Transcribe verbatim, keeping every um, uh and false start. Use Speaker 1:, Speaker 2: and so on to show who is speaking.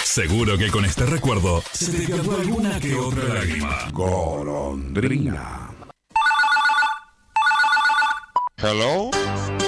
Speaker 1: Seguro que con este recuerdo se te quedó alguna que otra lágrima.
Speaker 2: Golondrina.
Speaker 3: Hello.